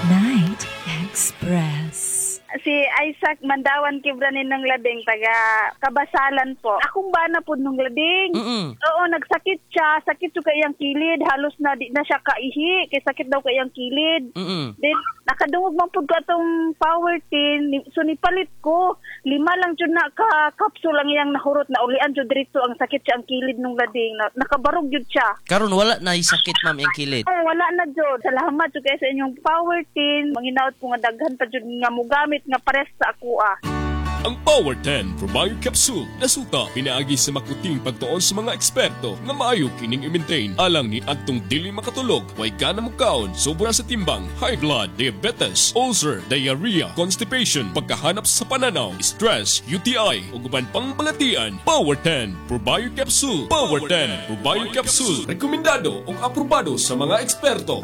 Night Express. Si Isaac Mandawan Kibranin ng Labing, taga Kabasalan po. Akong bana po nung Labing. Oo, nagsakit siya. Sakit siya kayang kilid. Halos na di na siya kaihi. Kaya sakit daw kayang kilid. Then, nakadungog man po ko itong power tin. So, nipalit ko. 5 lang dyan na ka-capsule lang yung nahurot na ulian dyan dito. Ang sakit siya ang kilid nung Labing. Nakabarog dyan siya. Karon wala na sakit, ma'am, yung kilid. Oh, wala na dyan. Salamat dyan kayo sa inyong power tin. Manginaot ko nga daghan pa dyan nga mugamit nga pares sa ako Ang Power 10 Probio Capsule nasuta pinaagi sa makuting pagtuon sa mga eksperto nga maayo kining i-maintain alang ni adtong dili makatulog, way ka na mukaon, sobra sa timbang, high blood, diabetes, ulcer, diarrhea, constipation, pagkahanap sa pananaw, stress, UTI ug uban pang balatian. Power 10 Probio Capsule. Power 10 Probio Capsule rekomendado ug aprobado sa mga eksperto.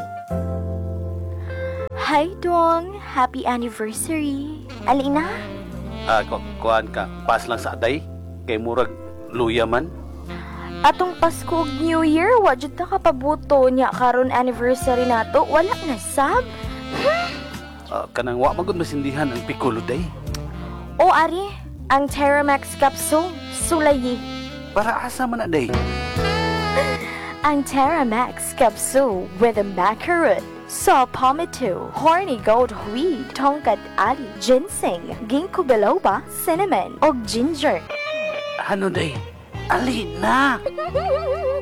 Hi, Dong. Happy anniversary. Alina? Kuan ka, pas lang sa aday, kay murag luya man. Atong Pasko ug New Year, wajud ta kapabuto niya karon anniversary nato. Wala na sab. Kanang wa magud masindihan ang Piccolo Day. O ari, ang Terramax capsule, sulayi. Para asa man na day? Ang Terramax capsule with a macaroon, saw palmito, horny goat weed, tongkat ali, ginseng, ginkgo biloba, cinnamon, og ginger. Ano day? Ali na!